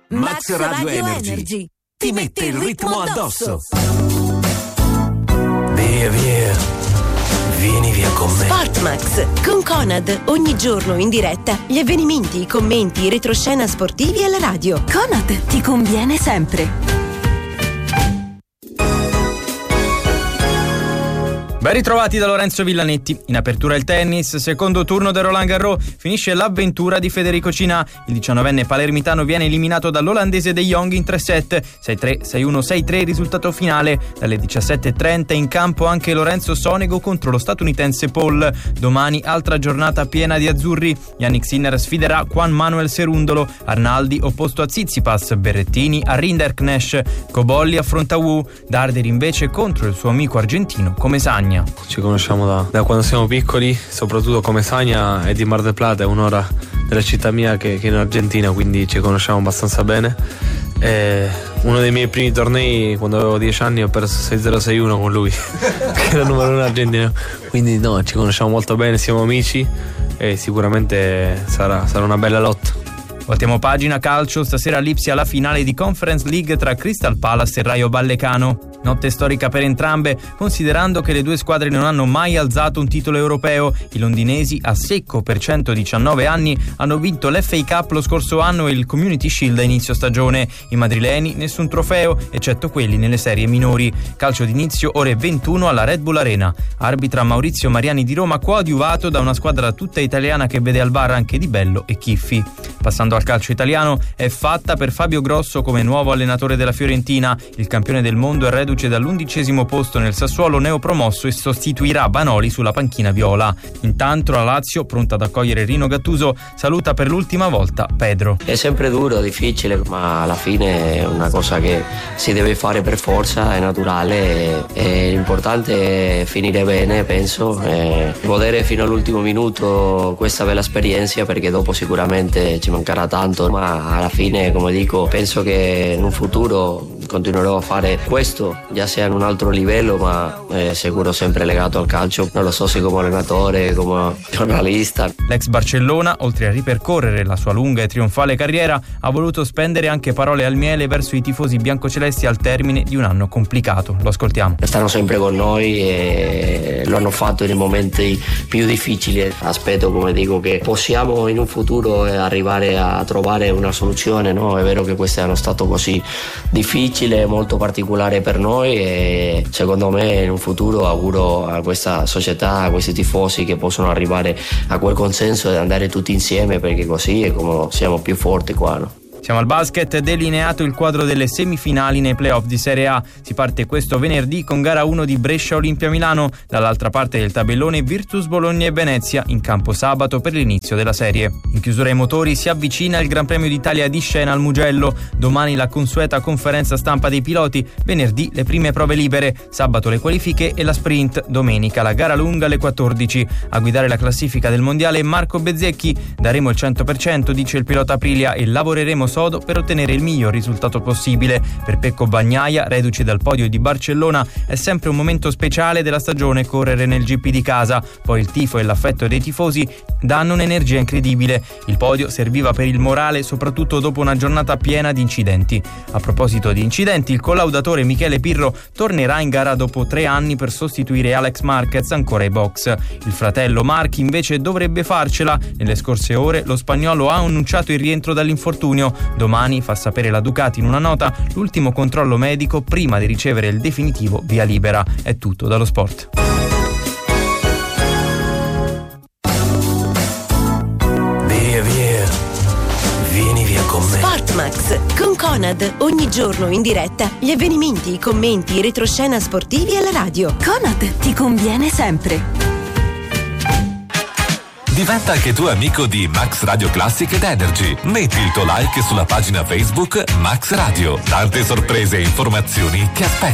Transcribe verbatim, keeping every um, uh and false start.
Max Radio Energy ti mette il ritmo addosso. Via via, vieni via con me. Sportmax con Conad, ogni giorno in diretta gli avvenimenti, i commenti, i retroscena sportivi alla radio. Conad ti conviene sempre. Ben ritrovati da Lorenzo Villanetti. In apertura il tennis, secondo turno del Roland Garros, finisce l'avventura di Federico Cinà. Il diciannovenne palermitano viene eliminato dall'olandese De Jong in tre set, sei tre, sei uno, sei tre, risultato finale. Dalle diciassette e trenta in campo anche Lorenzo Sonego contro lo statunitense Paul. Domani altra giornata piena di azzurri. Yannick Sinner sfiderà Juan Manuel Cerundolo, Arnaldi opposto a Tsitsipas, Berrettini a Rinderknecht, Cobolli affronta Wu, Darder invece contro il suo amico argentino Comesaña. Ci conosciamo da, da quando siamo piccoli, soprattutto Comesaña è di Mar del Plata, è un'ora della città mia che, che è in Argentina, quindi ci conosciamo abbastanza bene. E uno dei miei primi tornei, quando avevo dieci anni, ho perso sei zero sei uno con lui che era il numero uno argentino, quindi no, ci conosciamo molto bene, siamo amici e sicuramente sarà, sarà una bella lotta. Voltiamo pagina calcio, stasera a Lipsia la finale di Conference League tra Crystal Palace e Rayo Vallecano. Notte storica per entrambe, considerando che le due squadre non hanno mai alzato un titolo europeo. I londinesi, a secco per centodiciannove anni, hanno vinto l'F A Cup lo scorso anno e il Community Shield a inizio stagione. I madrileni nessun trofeo, eccetto quelli nelle serie minori. Calcio d'inizio ore ventuno alla Red Bull Arena. Arbitra Maurizio Mariani di Roma, coadiuvato da una squadra tutta italiana che vede al bar anche Di Bello e Chiffi. Passando al calcio italiano, è fatta per Fabio Grosso come nuovo allenatore della Fiorentina. Il campione del mondo è reduce dall'undicesimo posto nel Sassuolo neopromosso e sostituirà Banoli sulla panchina viola. Intanto la Lazio, pronta ad accogliere Rino Gattuso, saluta per l'ultima volta Pedro. È sempre duro, difficile, ma alla fine è una cosa che si deve fare per forza, è naturale, e l'importante è finire bene, penso, e godere fino all'ultimo minuto questa bella esperienza, perché dopo sicuramente ci mancherà tanto, ma alla fine, come dico, penso che in un futuro continuerò a fare questo, già sia in un altro livello, ma eh, sicuro sempre legato al calcio, non lo so se come allenatore, come giornalista. L'ex Barcellona, oltre a ripercorrere la sua lunga e trionfale carriera, ha voluto spendere anche parole al miele verso i tifosi biancocelesti al termine di un anno complicato. Lo ascoltiamo. Stanno sempre con noi e lo hanno fatto nei momenti più difficili. Aspetto, come dico, che possiamo in un futuro arrivare a trovare una soluzione, no? È vero che quest'anno è stato così difficile, molto particolare per noi, e secondo me in un futuro auguro a questa società, a questi tifosi, che possono arrivare a quel consenso ed andare tutti insieme, perché così è come siamo più forti qua, no? Siamo al basket, è delineato il quadro delle semifinali nei playoff di Serie A. Si parte questo venerdì con gara uno di Brescia Olimpia Milano, dall'altra parte del tabellone Virtus Bologna e Venezia, in campo sabato per l'inizio della serie. In chiusura ai motori si avvicina il Gran Premio d'Italia di Scena al Mugello, domani la consueta conferenza stampa dei piloti, venerdì le prime prove libere, sabato le qualifiche e la sprint, domenica la gara lunga alle quattordici. A guidare la classifica del mondiale Marco Bezzecchi, daremo il cento per cento, dice il pilota Aprilia, e lavoreremo sodo per ottenere il miglior risultato possibile. Per Pecco Bagnaia, reduce dal podio di Barcellona, è sempre un momento speciale della stagione correre nel G P di casa, poi il tifo e l'affetto dei tifosi danno un'energia incredibile. Il podio serviva per il morale, soprattutto dopo una giornata piena di incidenti. A proposito di incidenti, il collaudatore Michele Pirro tornerà in gara dopo tre anni per sostituire Alex Marquez ancora ai box. Il fratello Marchi invece dovrebbe farcela. Nelle scorse ore lo spagnolo ha annunciato il rientro dall'infortunio. Domani, fa sapere la Ducati in una nota, l'ultimo controllo medico prima di ricevere il definitivo via libera. È tutto dallo sport. Via via, vieni via con me. Sportmax con Conad, ogni giorno in diretta gli avvenimenti, i commenti, i retroscena sportivi alla radio. Conad ti conviene sempre. Diventa anche tu amico di Max Radio Classic ed Energy. Metti il tuo like sulla pagina Facebook Max Radio. Tante sorprese e informazioni ti aspettano.